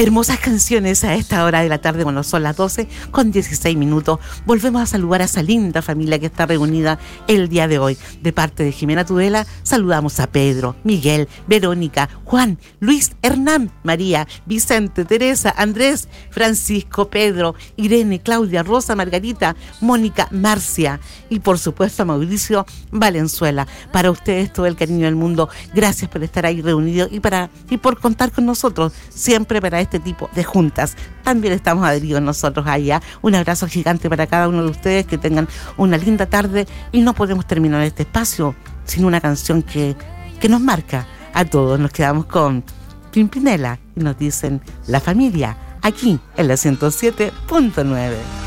Hermosas canciones a esta hora de la tarde, cuando son las 12:16. Volvemos a saludar a esa linda familia que está reunida el día de hoy. De parte de Jimena Tudela, saludamos a Pedro, Miguel, Verónica, Juan, Luis, Hernán, María, Vicente, Teresa, Andrés, Francisco, Pedro, Irene, Claudia, Rosa, Margarita, Mónica, Marcia y por supuesto a Mauricio Valenzuela. Para ustedes todo el cariño del mundo. Gracias por estar ahí reunidos y por contar con nosotros siempre para este tipo de juntas. También estamos adheridos nosotros allá. Un abrazo gigante para cada uno de ustedes, que tengan una linda tarde, y no podemos terminar este espacio sin una canción que nos marca a todos. Nos quedamos con Pimpinela y nos dicen La Familia, aquí en la 107.9.